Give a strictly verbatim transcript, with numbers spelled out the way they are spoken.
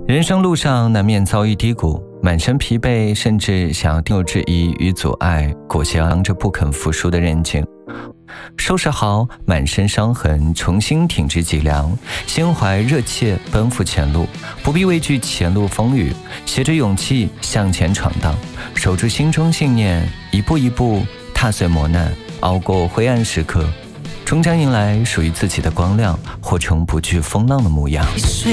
人生路上难免遭遇低谷，满身疲惫，甚至想要丢质疑与阻碍，裹挟着不肯服输的韧劲。收拾好满身伤痕，重新挺直脊梁，心怀热切奔赴前路，不必畏惧前路风雨，携着勇气向前闯荡，守住心中信念，一步一步踏碎磨难，熬过灰暗时刻，终将迎来属于自己的光亮，活成不惧风浪的模样。